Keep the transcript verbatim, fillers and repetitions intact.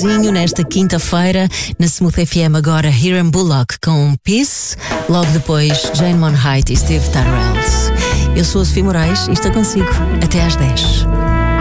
finalzinho nesta quinta-feira. Na Smooth F M agora Hiram Bullock com Peace. Logo depois Jane Monheit e Steve Tyrell. Eu sou a Sofia Moraes e estou consigo até às dez.